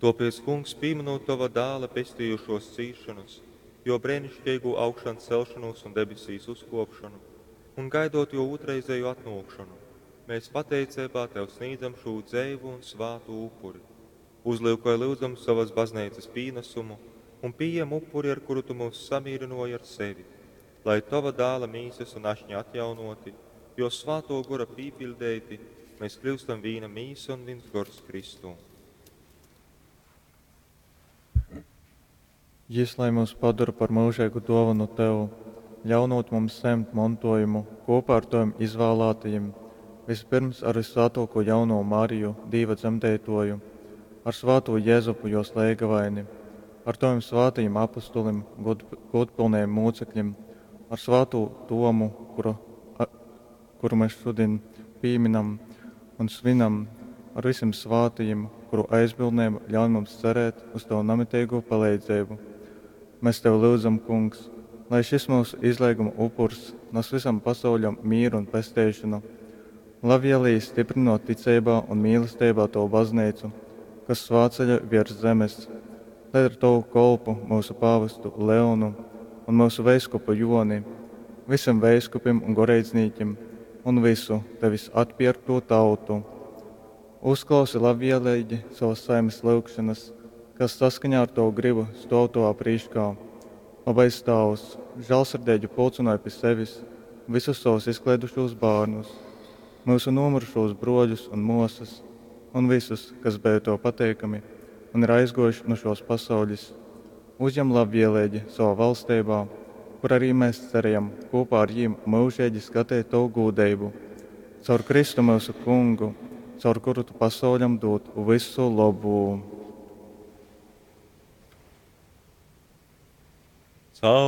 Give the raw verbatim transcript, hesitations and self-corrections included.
Topies, kungs, pieminot tava dēla pestījušos cīšanas, jo brēnišķīgu augšanu celšanos un debesīs uzkopšanu, un gaidot jo otrreizēju atnākšanu, mēs pateicībā tev sniedzam šo dzeivu un svātu upuri. Uzlūkoja lūdzam savas baznīcas pienesumu un pieejam upuri, ar kuru tu mūs samīrinoji ar sevi, lai tava dēla mīsas un ašņi atjaunoti, jo svāto gora pīpildēti, mēs kļūstam vīna mīsa un viens gors Kristū. Jis, lai mūs padara par mūžīgu dāvanu tev, ļaunot mums semt mantojumu kopā ar tiem izvēlētajiem, vispirms ar visvētāko jauno Mariju, Dieva dzemdētoju, ar svāto Jēzupu jo slēgavaini, ar tiem svātajiem apostolim, god, godpilniem mūcekļiem, ar svāto Tomu, kuru, a, kuru mēs šodien pieminam un svinam, ar visiem svātajiem, kuru aizbildnēm ļauj mums cerēt uz tavu nemitīgo palīdzību. Mēs tev lūdzam, kungs, lai šis mūsu izlieguma upurs nes visam pasauļam mīru un pestīšanu, labvēlīgi stiprinot ticībā un mīlestībā tavu baznīcu, kas svāceļa virs zemes, lai ar tavu kolpu mūsu pāvestu Leonu un mūsu veiskupu Joni, visam veiskupim un goreidzniekiem un visu tevis atpirkto tautu. Uzklausi labvēlīgi savas saimes lūgšanas, kas saskaņā ar tavu gribu stāv tavā priekšā. Labais Tēvs, žēlsirdīgi pulcināja pie sevis visus savus izklaidušos bērnus, mūsu nomirušos broļus un mosas, un visus, kas bija tev pateikami un ir aizgojuši no šos pasaules. Uzņem labvēlīgi savā valstībā, kur arī mēs cerējam kopā ar viņiem mūžīgi skatīt tavu gūdību. Caur Kristu mūsu kungu, caur kuru tu pasauļam dot visu labu. Caur